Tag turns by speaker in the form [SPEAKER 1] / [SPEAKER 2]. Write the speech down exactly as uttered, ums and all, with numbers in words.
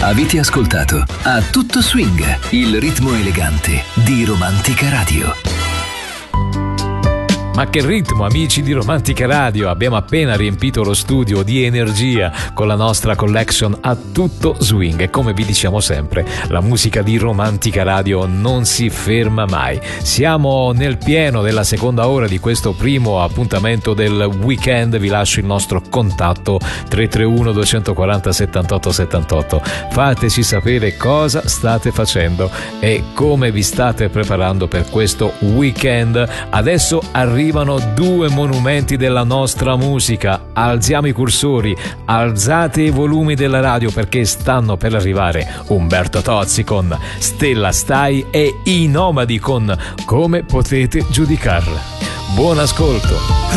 [SPEAKER 1] Avete ascoltato A Tutto Swing, il ritmo elegante di Romantica Radio.
[SPEAKER 2] Ma che ritmo, amici di Romantica Radio! Abbiamo appena riempito lo studio di energia con la nostra collection A Tutto Swing e come vi diciamo sempre, la musica di Romantica Radio non si ferma mai. Siamo nel pieno della seconda ora di questo primo appuntamento del weekend. Vi lascio il nostro contatto tre tre uno due quattro zero sette otto sette otto. Fateci sapere cosa state facendo e come vi state preparando per questo weekend. Adesso arriva Arrivano due monumenti della nostra musica. Alziamo i cursori, alzate i volumi della radio perché stanno per arrivare Umberto Tozzi con Stella Stai e I Nomadi con Come potete giudicarla. Buon ascolto.